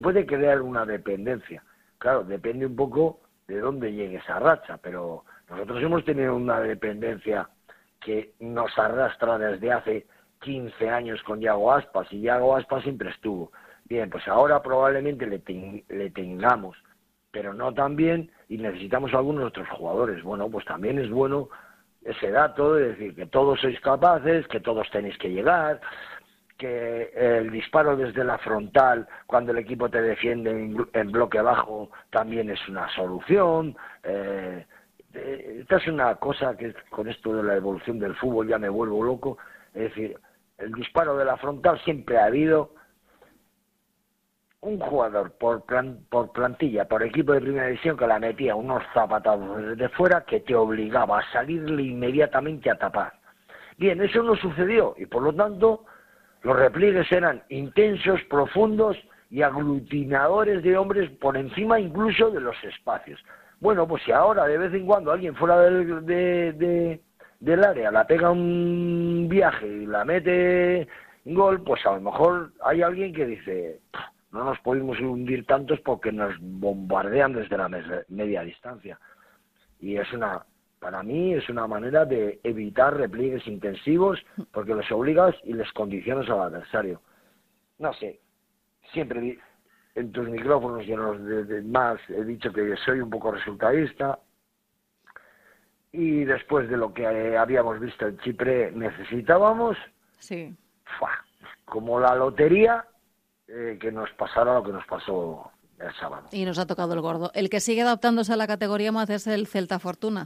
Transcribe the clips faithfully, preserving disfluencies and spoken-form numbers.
puede crear una dependencia. Claro, depende un poco de dónde llegue esa racha, pero nosotros hemos tenido una dependencia que nos arrastra desde hace quince años con Yago Aspas, y Yago Aspas siempre estuvo. Bien, pues ahora probablemente le, ten, le tengamos, pero no tan bien, y necesitamos algunos otros jugadores. Bueno, pues también es bueno ese dato de decir que todos sois capaces, que todos tenéis que llegar, que el disparo desde la frontal, cuando el equipo te defiende en, en bloque bajo, también es una solución. Eh, eh, esta es una cosa que con esto de la evolución del fútbol ya me vuelvo loco. Es decir, el disparo de la frontal siempre ha habido. Un jugador por plan, por plantilla, por equipo de primera división, que la metía unos zapatados desde fuera que te obligaba a salirle inmediatamente a tapar. Bien, eso no sucedió, y por lo tanto los repliegues eran intensos, profundos y aglutinadores de hombres por encima incluso de los espacios. Bueno, pues si ahora de vez en cuando alguien fuera del, de, de, del área la pega un viaje y la mete en gol, pues a lo mejor hay alguien que dice: no nos podemos hundir tantos porque nos bombardean desde la mes- media distancia. Y es una, para mí, es una manera de evitar repliegues intensivos, porque les obligas y les condicionas al adversario. No sé, siempre en tus micrófonos y en los de, de más he dicho que soy un poco resultadista, y después de lo que eh, habíamos visto en Chipre necesitábamos, sí, ¡fua!, como la lotería, Eh, que nos pasara lo que nos pasó el sábado. Y nos ha tocado el gordo. El que sigue adaptándose a la categoría más es el Celta Fortuna.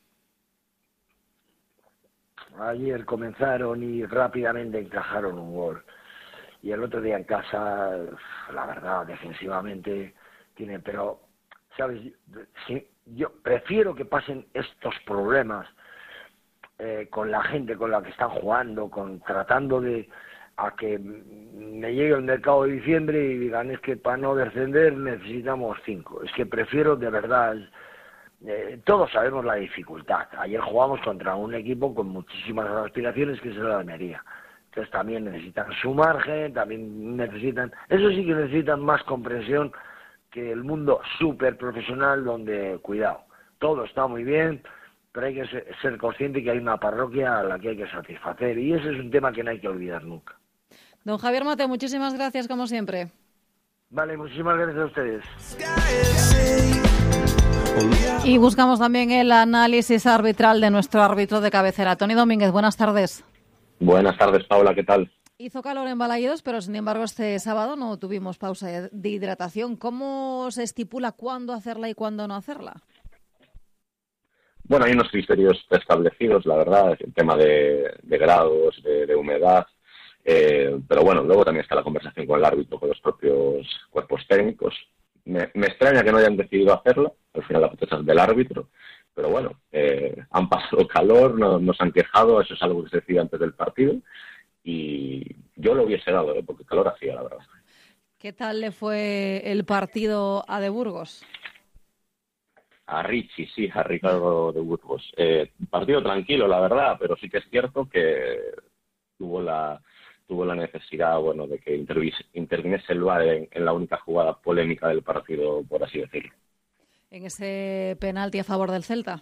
Ayer comenzaron y rápidamente encajaron un gol. Y el otro día en casa, la verdad, defensivamente tiene, pero, ¿sabes? Si, yo prefiero que pasen estos problemas eh, con la gente con la que están jugando, con tratando de a que me llegue el mercado de diciembre y digan: es que para no descender necesitamos cinco. Es que prefiero, de verdad, eh, todos sabemos la dificultad. Ayer jugamos contra un equipo con muchísimas aspiraciones, que es el Almería. Entonces también necesitan su margen, también necesitan, eso sí que necesitan más comprensión que el mundo súper profesional, donde, cuidado, todo está muy bien, pero hay que ser consciente que hay una parroquia a la que hay que satisfacer, y ese es un tema que no hay que olvidar nunca. Don Javier Mate, muchísimas gracias como siempre. Vale, muchísimas gracias a ustedes. Y buscamos también el análisis arbitral de nuestro árbitro de cabecera, Tony Domínguez. Buenas tardes. Buenas tardes, Paula, ¿qué tal? Hizo calor en Balaídos, pero sin embargo este sábado no tuvimos pausa de hidratación. ¿Cómo se estipula cuándo hacerla y cuándo no hacerla? Bueno, hay unos criterios establecidos, la verdad, el tema de, de grados, de, de humedad, eh, pero bueno, luego también está la conversación con el árbitro, con los propios cuerpos técnicos. Me, me extraña que no hayan decidido hacerlo, al final la potestad es del árbitro, pero bueno, eh, han pasado calor, no, nos han quejado, eso es algo que se decía antes del partido, y yo lo hubiese dado, ¿eh? Porque calor hacía, la verdad. ¿Qué tal le fue el partido a de Burgos? A Richie, sí, a Ricardo de Burgos. Eh, partido tranquilo, la verdad, pero sí que es cierto que tuvo la tuvo la necesidad, bueno, de que interviniese el V A R en, en la única jugada polémica del partido, por así decirlo. ¿En ese penalti a favor del Celta?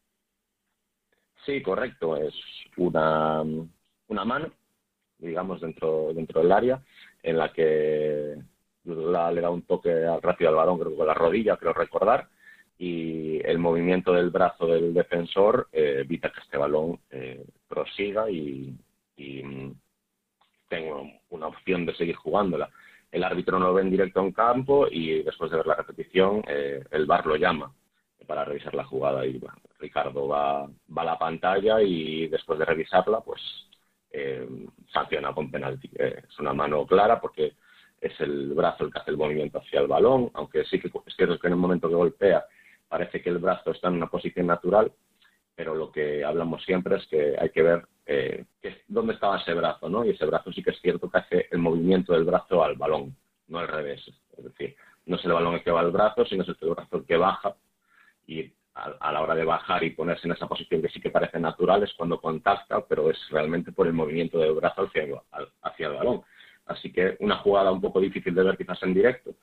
Sí, correcto. Es una, una mano, digamos, dentro dentro del área, en la que la, le da un toque rápido al balón, creo que con la rodilla, creo recordar, y el movimiento del brazo del defensor eh, evita que este balón eh, prosiga y, y tenga una opción de seguir jugándola. El árbitro no lo ve en directo en campo y después de ver la repetición eh, el V A R lo llama para revisar la jugada y bueno, Ricardo va, va a la pantalla y después de revisarla pues eh, sanciona con penalti. Eh, es una mano clara porque es el brazo el que hace el movimiento hacia el balón, aunque sí que es cierto que en el momento que golpea parece que el brazo está en una posición natural, pero lo que hablamos siempre es que hay que ver eh, que, dónde estaba ese brazo, ¿no? Y ese brazo sí que es cierto que hace el movimiento del brazo al balón, no al revés. Es decir, no es el balón el que va al brazo, sino es el brazo el que baja, y a, a la hora de bajar y ponerse en esa posición que sí que parece natural es cuando contacta, pero es realmente por el movimiento del brazo hacia el, hacia el balón. Así que una jugada un poco difícil de ver quizás en directo,